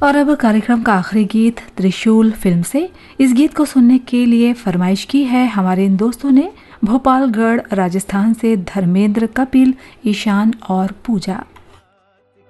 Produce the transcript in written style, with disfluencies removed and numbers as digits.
और अब कार्यक्रम का आखिरी गीत त्रिशूल फिल्म से। इस गीत को सुनने के लिए फरमाइश की है हमारे इन दोस्तों ने भोपालगढ़ राजस्थान से धर्मेंद्र, कपिल, ईशान और पूजा।